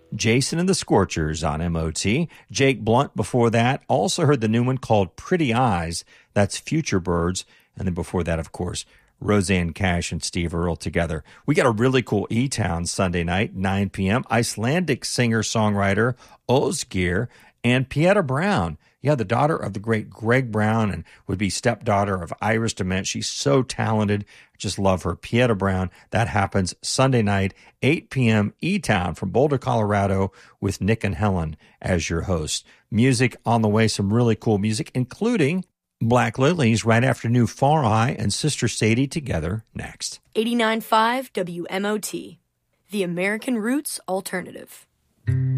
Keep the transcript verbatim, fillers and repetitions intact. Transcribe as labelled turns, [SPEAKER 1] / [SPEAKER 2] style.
[SPEAKER 1] Jason and the Scorchers on M O T. Jake Blunt before that. Also heard the new one called Pretty Eyes. That's Future Birds. And then before that, of course, Roseanne Cash and Steve Earle together. We got a really cool E-Town Sunday night, nine p.m. Icelandic singer-songwriter Ozgeir and Pieta Brown. Yeah, the daughter of the great Greg Brown and would be stepdaughter of Iris DeMent. She's so talented. Just love her. Pieta Brown. That happens Sunday night, eight p.m. E-Town from Boulder, Colorado, with Nick and Helen as your hosts. Music on the way, some really cool music, including Black Lilies right after New Far Eye and Sister Sadie together next.
[SPEAKER 2] eighty-nine point five W M O T, the American Roots Alternative.